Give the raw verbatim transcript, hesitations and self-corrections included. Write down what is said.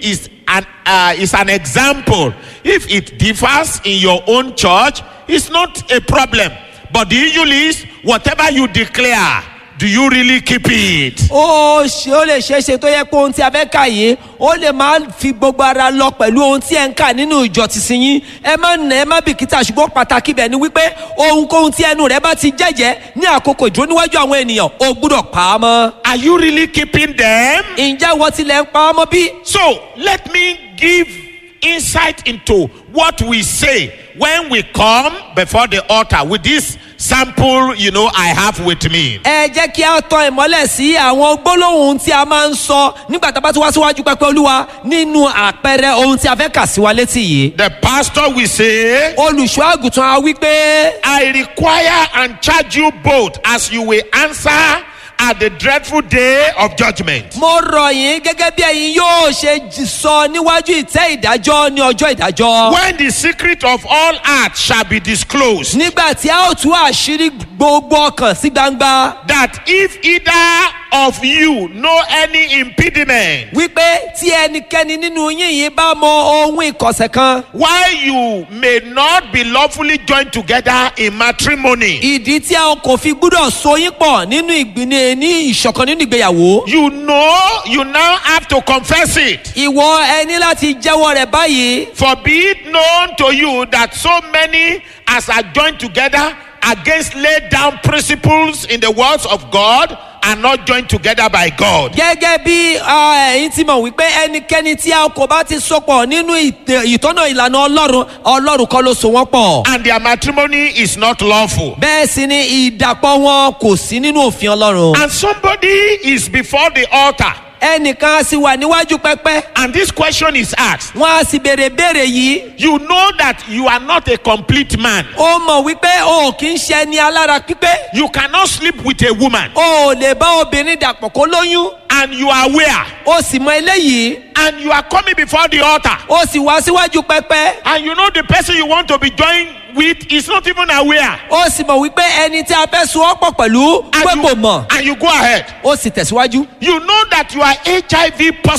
is an uh, is an example. If it differs in your own church, it's not a problem. But the issue is, whatever you declare, do you really keep it? ó ṣe ó lè ṣe é ṣe tó yẹ pé ohun tí a fẹ́ kà yìí ó lè máa fi gbogbo ara lọ pẹ̀lú ohun tí ẹ ń kà nínú ìjọ tìsín yín. ẹ má nà ẹ má bìkítà, ṣùgbọ́n pàtàkì bẹ̀ ni wípé ohunkóhun tí ẹnu rẹ bá ti jẹ́jẹ́ ní àkókò ìdúró níwájú àwọn ènìyàn ó gbúdọ̀ pa á mọ́. Are you really keeping them? ǹjẹ́ wọ́n tilẹ̀ ń pa á mọ́ bí? So let me give insight into what we say when we come before the altar with this sample, you know, I have with me. ẹ jẹ́ kí a tan ìmọ́lẹ̀ sí àwọn gbólóhùn tí a máa ń sọ nígbà tá a bá ti wá síwájú pẹpẹ Olúwa nínú àpẹẹrẹ ohun tí a fẹ́ kà sí wa létí yìí. The pastor will say, olùṣọ́ àgùntàn á wí pé, I require and charge you both as you will answer at the dreadful day of judgment. mo rọ̀ yín gẹ́gẹ́ bí ẹ̀yin yóò ṣe j- sọ níwájú ìtẹ́ ìdájọ́ ní ọjọ́ ìdájọ́. When the secret of all hearts shall be disclosed, nígbà tí a ó tú àṣírí gbogbo ọkàn sí gbangba, that if either of you know any impediment, wípé tí ẹnikẹ́ni nínú yín yìí bá mọ ohun ìkọ̀sẹ̀ kan, why you may not be lawfully joined together in matrimony, ìdí tí a kò fi gbúdọ̀ so yín pọ̀ nínú ìgbìnì ní ìṣọ̀kan nínú ìgbéyàwó. you know you now have to confess it. ìwọ ẹni láti jẹ́wọ́ rẹ̀ báyìí. For be it known to you that so many as are joined together against laid down principles in the words of God are not joined together by God. gẹ́gẹ́ bí ah, ẹ̀yin ti mọ̀ wípé ẹnikẹ́ni tí a kò bá ti sopọ̀ nínú ìtẹ- ìtọ́nà ìlànà ọlọ́run ọlọ́run kọ́ ló so wọ́n pọ̀. And their matrimony is not lawful. bẹ́ẹ̀ sì ni ìdàpọ̀ wọn kò sí nínú òfin ọlọ́run. And somebody is before the altar, ẹnìkan á sì wà níwájú pẹpẹ. and this question is asked. wọ́n á sì béèrè béèrè yìí. You know that you are not a complete man. ó mọ̀ wípé o kì í ṣe ẹni alára pípé. You cannot sleep with a woman, o ò lè bá obìnrin dàpọ̀ kó lóyún. and you are aware, o sì mọ eléyìí. and you are coming before the altar, o sì wá síwájú pẹpẹ. and you know the person you want to be joined with is not even aware. o sì mọ̀ wípé ẹni tí a fẹ́ so ọ́ pọ̀ pẹ̀lú pé And kò you, mọ̀. and you go ahead. o sì tẹ̀síwájú. You know that you are H I V positive.